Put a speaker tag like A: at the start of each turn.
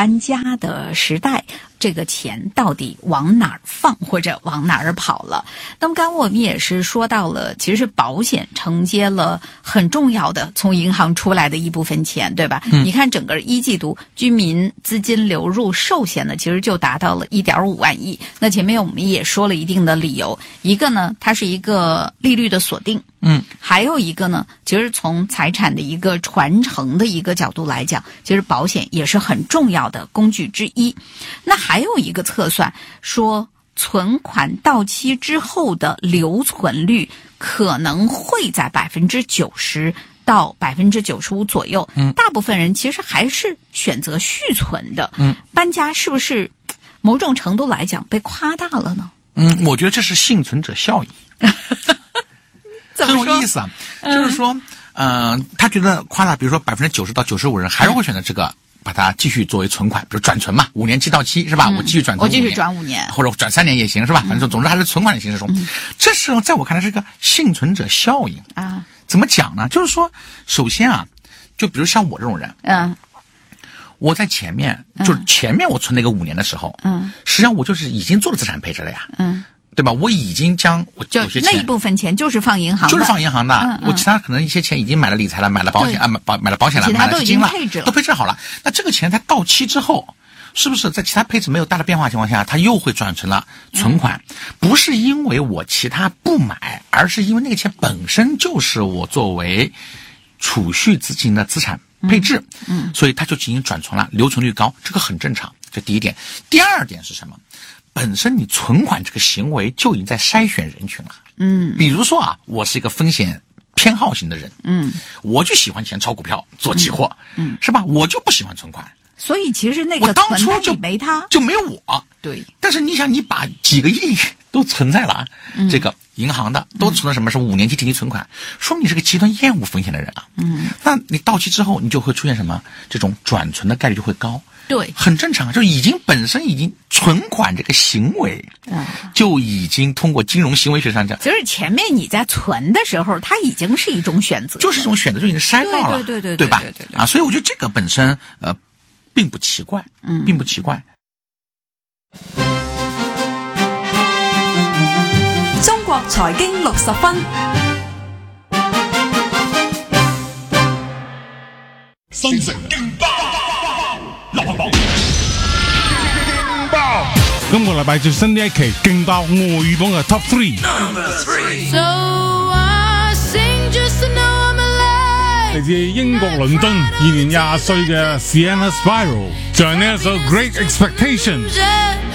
A: 搬家的时代，这个钱到底往哪儿放或者往哪儿跑了。那么刚刚我们也是说到了，其实保险承接了很重要的从银行出来的一部分钱，对吧？你看整个一季度居民资金流入寿险呢，其实就达到了1.5万亿。那前面我们也说了一定的理由，一个呢，它是一个利率的锁定，还有一个呢，其实从财产的一个传承的一个角度来讲，其实保险也是很重要的工具之一。那还有一个测算说，存款到期之后的留存率可能会在90%到95%左右。大部分人其实还是选择续存的。搬家是不是某种程度来讲被夸大了呢？
B: 我觉得这是幸存者效应。很有意思啊，就是说，他觉得夸大，比如说90%到95%人还是会选择这个，把它继续作为存款，比如转存嘛，5年期到期是吧？我继续转存，
A: 我继续转5年，
B: 或者转3年也行是吧？反正总之还是存款的形式中。这时候在我看来是个幸存者效应啊。怎么讲呢？就是说，首先啊，就比如像我这种人，我在前面就是前面我存那个5年的时候，实际上我就是已经做了资产配置了呀，对吧？我已经将我有些钱
A: 那一部分钱就是放银行的，
B: 就是放银行的。我其他可能一些钱已经买了理财了，买了保险啊，买了保险了，买了基金了，都配置好了。那这个钱它到期之后，是不是在其他配置没有大的变化情况下，它又会转成了存款？不是因为我其他不买，而是因为那个钱本身就是我作为储蓄资金的资产配置，所以它就进行转存了，留存率高，这个很正常。这第一点。第二点是什么？本身你存款这个行为就已经在筛选人群了。比如说啊，我是一个风险偏好型的人，我就喜欢钱炒股票做期货，是吧？我就不喜欢存款。
A: 所以其实那个
B: 我当初就
A: 没他，
B: 就没我。
A: 对。但
B: 是你想，你把几个亿都存在了这个银行的，都存了什么是5年期定期存款，说明你是个极端厌恶风险的人啊。那你到期之后，你就会出现什么？这种转存的概率就会高。
A: 对，
B: 很正常，就本身已经存款这个行为，就已经通过金融行为学上讲，
A: 其实前面你在存的时候，它已经是一种选择，
B: 就是一种选择，就已经筛到了，对吧？啊，所以我觉得这个本身并不奇怪，并不奇怪。
C: 中國財經60分，
D: 新城勁爆流行榜，勁爆！
E: 今個禮拜最新呢一期勁爆外語榜嘅 Top 3。嚟自英國倫敦，現年20歲嘅 Sienna Spiro，就係呢一首 Great Expectations。